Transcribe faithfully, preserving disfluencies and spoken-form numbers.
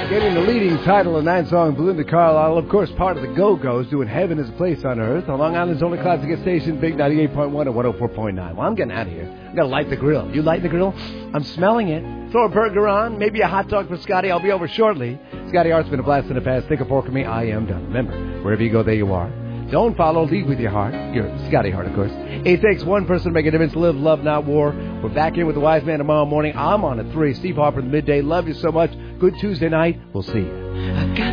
Getting the leading title of Nine Song, Belinda Carlisle, of course, part of the Go-Go's, doing Heaven is a Place on Earth, on Long Island's only classic station, Big ninety-eight point one and one oh four point nine. Well, I'm getting out of here. I'm going to light the grill. You light the grill? I'm smelling it. Throw a burger on, maybe a hot dog for Scotty. I'll be over shortly. Scotty Hart's been a blast in the past. Think a fork for me. I am done. Remember, wherever you go, there you are. Don't follow, lead with your heart. You're Scotty Hart, of course. It takes one person to make a difference. Live, love, not war. We're back here with the Wise Man tomorrow morning. I'm on at three. Steve Harper in the midday. Love you so much. Good Tuesday night. We'll see you.